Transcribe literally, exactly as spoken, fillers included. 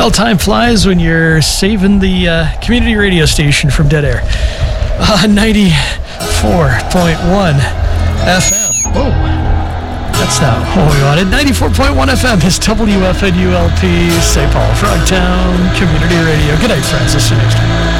Well, time flies when you're saving the uh, community radio station from dead air. Uh, ninety-four point one F M. Whoa. That's not what we wanted. ninety-four point one F M is W F N U L P, Saint Paul, Frogtown Community Radio. Good night, friends. I'll see you next time.